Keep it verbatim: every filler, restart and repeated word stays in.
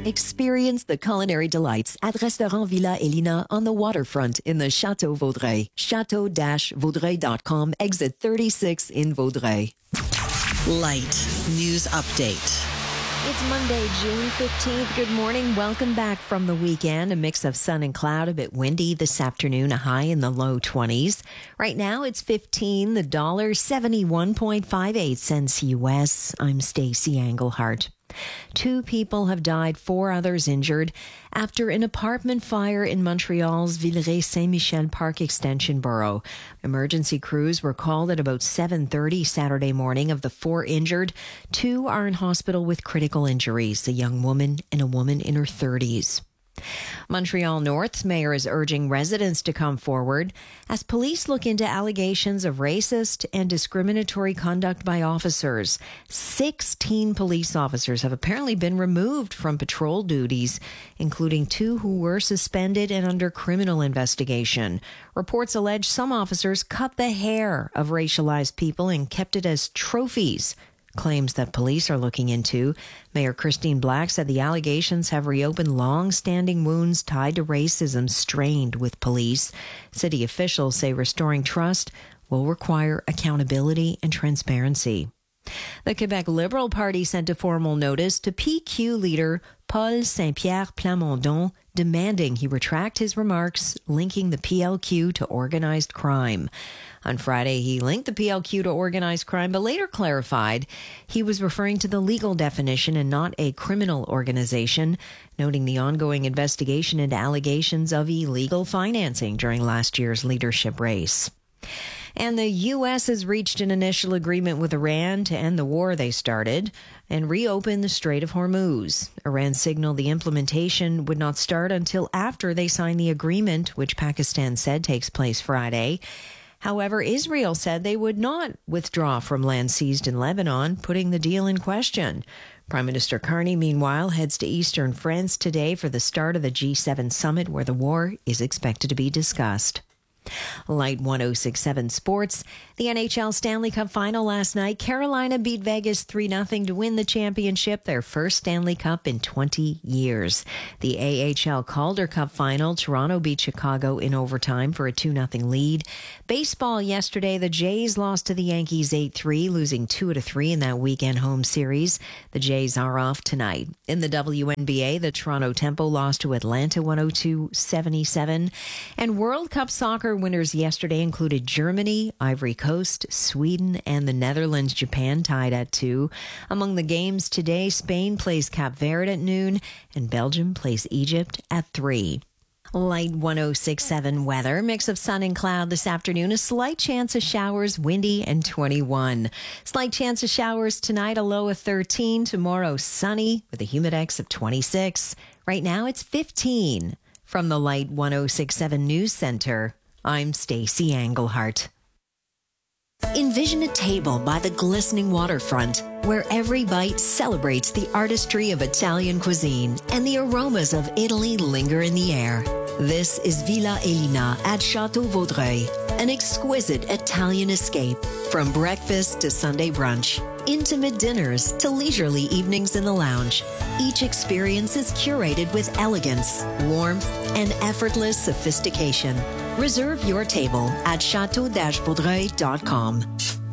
Experience the culinary delights at Restaurant Villa Elina on the waterfront in the Château Vaudreuil. chateau dash vaudreuil dot com, exit thirty-six in Vaudreuil. Light News Update. It's Monday, June fifteenth. Good morning. Welcome back from the weekend. A mix of sun and cloud, a bit windy this afternoon, a high in the low twenties. Right now it's fifteen, the dollar seventy-one point five eight cents U S. I'm Stacey Englehart. Two people have died, four others injured after an apartment fire in Montreal's Villeray-Saint-Michel Park Extension borough. Emergency crews were called at about seven thirty Saturday morning. Of the four injured, two are in hospital with critical injuries, a young woman and a woman in her thirties. Montreal North's mayor is urging residents to come forward as police look into allegations of racist and discriminatory conduct by officers. Sixteen police officers have apparently been removed from patrol duties, including two who were suspended and under criminal investigation. Reports allege some officers cut the hair of racialized people and kept it as trophies. Claims that police are looking into. Mayor Christine Black said the allegations have reopened long-standing wounds tied to racism strained with police. City officials say restoring trust will require accountability and transparency. The Quebec Liberal Party sent a formal notice to P Q leader Paul Saint-Pierre Plamondon demanding he retract his remarks linking the P L Q to organized crime. On Friday, he linked the P L Q to organized crime, but later clarified he was referring to the legal definition and not a criminal organization, noting the ongoing investigation into allegations of illegal financing during last year's leadership race. And the U S has reached an initial agreement with Iran to end the war they started and reopen the Strait of Hormuz. Iran signaled the implementation would not start until after they sign the agreement, which Pakistan said takes place Friday. However, Israel said they would not withdraw from land seized in Lebanon, putting the deal in question. Prime Minister Carney, meanwhile, heads to eastern France today for the start of the G seven summit, where the war is expected to be discussed. Light one oh six point seven Sports. The N H L Stanley Cup Final last night. Carolina beat Vegas three nothing to win the championship, their first Stanley Cup in twenty years. The A H L Calder Cup Final. Toronto beat Chicago in overtime for a two nothing lead. Baseball yesterday, the Jays lost to the Yankees eight three, losing two out of three in that weekend home series. The Jays are off tonight. In the W N B A, the Toronto Tempo lost to Atlanta one oh two seventy-seven. And World Cup Soccer winners yesterday included Germany, Ivory Coast, Sweden, and the Netherlands. Japan tied at two. Among the games today, Spain plays Cape Verde at noon, and Belgium plays Egypt at three. Light one oh six point seven weather. Mix of sun and cloud this afternoon. A slight chance of showers, windy, and twenty-one. Slight chance of showers tonight, a low of thirteen. Tomorrow, sunny with a humidex of twenty-six. Right now, it's fifteen. From the Light one oh six point seven News Center, I'm Stacey Englehart. Envision a table by the glistening waterfront where every bite celebrates the artistry of Italian cuisine and the aromas of Italy linger in the air. This is Villa Elina at Château Vaudreuil, an exquisite Italian escape from breakfast to Sunday brunch, intimate dinners to leisurely evenings in the lounge. Each experience is curated with elegance, warmth, and effortless sophistication. Reserve your table at chateau dash vaudreuil dot com.